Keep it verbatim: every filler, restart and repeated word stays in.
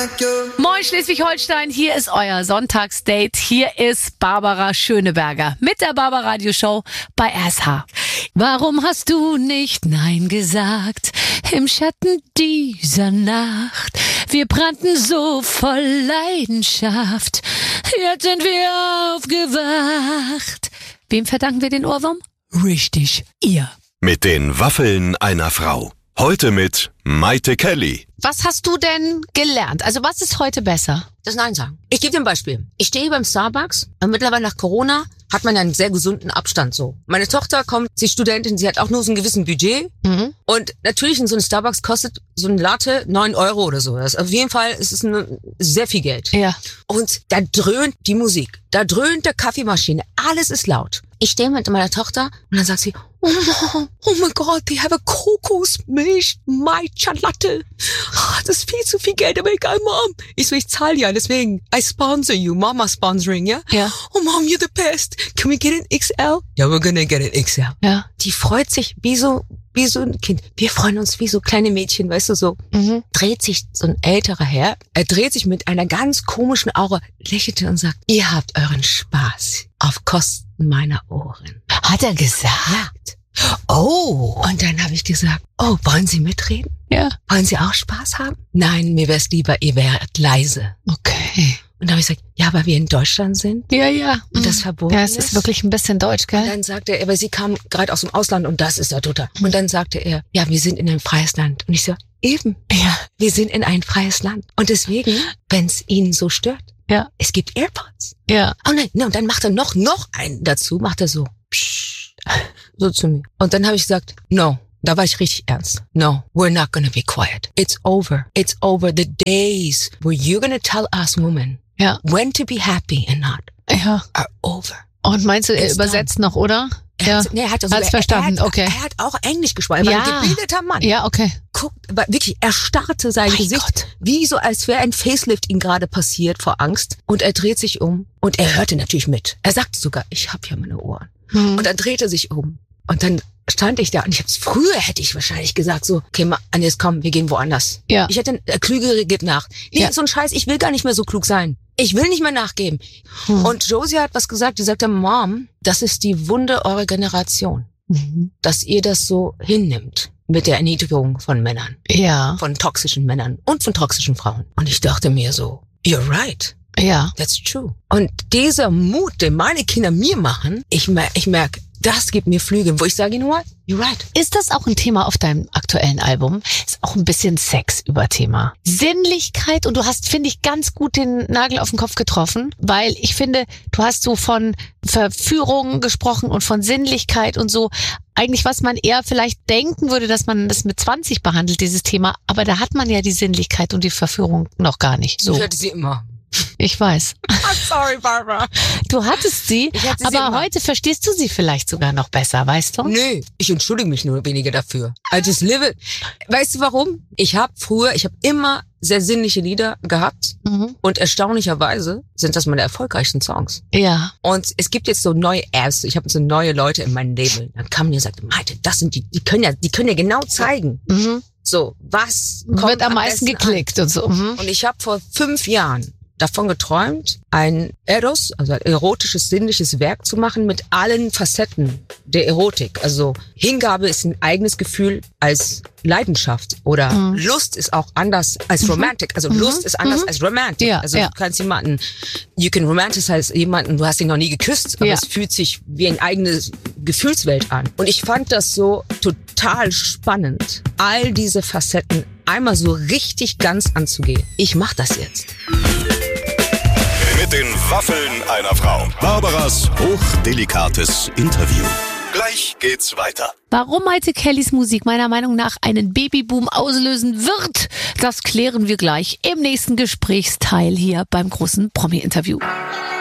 Moin Schleswig-Holstein, hier ist euer Sonntagsdate. Hier ist Barbara Schöneberger mit der Barbara Radio Show bei R S H. Warum hast du nicht Nein gesagt im Schatten dieser Nacht? Wir brannten so voll Leidenschaft. Jetzt sind wir aufgewacht. Wem verdanken wir den Ohrwurm? Richtig, ihr. Mit den Waffeln einer Frau. Heute mit Maite Kelly. Was hast du denn gelernt? Also was ist heute besser? Das Nein sagen. Ich gebe dir ein Beispiel. Ich stehe beim Starbucks und mittlerweile nach Corona hat man ja einen sehr gesunden Abstand so. Meine Tochter kommt, sie ist Studentin, sie hat auch nur so ein gewissen Budget. Mhm. Und natürlich in so einem Starbucks kostet so ein Latte neun Euro oder so. Das auf jeden Fall ist es eine, sehr viel Geld. Ja. Und da dröhnt die Musik, da dröhnt der Kaffeemaschine, alles ist laut. Ich stehe mit meiner Tochter und dann sagt sie, oh, Mom, oh mein Gott, die haben Kokosmilch, Matcha Latte. Oh, das ist viel zu viel Geld, aber egal, Mom. Ich so, ich zahle ja, deswegen, I sponsor you, Mama sponsoring, ja? Ja. Oh Mom, you're the best. Can we get an X L? Ja, we're gonna get an X L. Ja. Die freut sich wie so, wie so ein Kind. Wir freuen uns wie so kleine Mädchen, weißt du, so. Mhm. Dreht sich so ein älterer Herr, er dreht sich mit einer ganz komischen Aura, lächelte und sagt, ihr habt euren Spaß auf Kosten meiner Ohren. Hat er gesagt? Oh. Und dann habe ich gesagt, oh, wollen Sie mitreden? Ja. Wollen Sie auch Spaß haben? Nein, mir wär's lieber, ihr wärt leise. Okay. Und dann habe ich gesagt, ja, weil wir in Deutschland sind. Ja, ja. Und das verboten Ja, es ist wirklich ein bisschen deutsch, gell? Und dann sagte er, aber sie kam gerade aus dem Ausland und das ist ja total. Und dann sagte er, ja, wir sind in ein freies Land. Und ich so, eben. Ja. Wir sind in ein freies Land. Und deswegen, wenn es Ihnen so stört, Ja. es gibt AirPods. Ja. Oh nein, ne, und dann macht er noch, noch einen dazu, macht er so, psch, so zu mir. Und dann habe ich gesagt, no. Da war ich richtig ernst. No, we're not gonna be quiet. It's over. It's over. The days where you're gonna tell us women Ja. when to be happy and not Ja. are over. Und meinst du, er It's übersetzt noch, oder? Er Ja. hat, nee, er hat, also, Hat's er, verstanden, er hat, okay. Er hat auch Englisch gesprochen. Er war Ja. ein gebildeter Mann. Ja, okay. Guckt, aber wirklich, er starrte sein Mein Gesicht, Gott. wie so, als wäre ein Facelift ihm gerade passiert vor Angst. Und er dreht sich um und er hörte natürlich mit. Er sagte sogar, ich hab ja meine Ohren. Mhm. Und dann drehte er sich um. Und dann stand ich da und ich hab's früher hätte ich wahrscheinlich gesagt so, okay, ma, Agnes, komm, wir gehen woanders. Ja. Ich hätte, der Klügere gibt nach. Nee, Ja. so ein Scheiß, ich will gar nicht mehr so klug sein. Ich will nicht mehr nachgeben. Hm. Und Josie hat was gesagt, die sagte, Mom, das ist die Wunde eurer Generation, Mhm. dass ihr das so hinnimmt mit der Erniedrigung von Männern, Ja. von toxischen Männern und von toxischen Frauen. Und ich dachte mir so, you're right. Ja. That's true. Und dieser Mut, den meine Kinder mir machen, ich merke, ich merk, das gibt mir Flügel, wo ich sage, you know what? You're right. Ist das auch ein Thema auf deinem aktuellen Album? Ist auch ein bisschen Sex über Thema. Sinnlichkeit, und du hast, finde ich, ganz gut den Nagel auf den Kopf getroffen, weil ich finde, du hast so von Verführung gesprochen und von Sinnlichkeit und so. Eigentlich, was man eher vielleicht denken würde, dass man das mit zwanzig behandelt, dieses Thema. Aber da hat man ja die Sinnlichkeit und die Verführung noch gar nicht. So, Ich hatte sie immer. ich weiß. I'm sorry, Barbara. Du hattest sie, Ich hatte sie aber immer. heute verstehst du sie vielleicht sogar noch besser, weißt du? Nee, ich entschuldige mich nur weniger dafür. I just live it. Weißt du warum? Ich habe früher, ich habe immer sehr sinnliche Lieder gehabt Mhm. und erstaunlicherweise sind das meine erfolgreichsten Songs. Ja. Und es gibt jetzt so neue Apps, ich habe so neue Leute in meinem Label. Dann kam mir und sagte, Maite, das sind die, die können ja, die können ja genau zeigen, Mhm. so, was kommt Wird am meisten besten geklickt und so. Mhm. an. Und ich habe vor fünf Jahren davon geträumt, ein Eros, also ein erotisches, sinnliches Werk zu machen mit allen Facetten der Erotik. Also Hingabe ist ein eigenes Gefühl als Leidenschaft oder Mhm. Lust ist auch anders als Romantic. Also Mhm. Lust ist anders Mhm. als Romantic. Ja, also ja. du kannst jemanden, you can romanticize jemanden, du hast ihn noch nie geküsst, aber Ja. es fühlt sich wie eine eigene Gefühlswelt an. Und ich fand das so total spannend, all diese Facetten einmal so richtig ganz anzugehen. Ich mach das jetzt. Mit den Waffeln einer Frau. Barbaras hochdelikates Interview. Gleich geht's weiter. Warum Maite Kellys Musik meiner Meinung nach einen Babyboom auslösen wird, das klären wir gleich im nächsten Gesprächsteil hier beim großen Promi-Interview.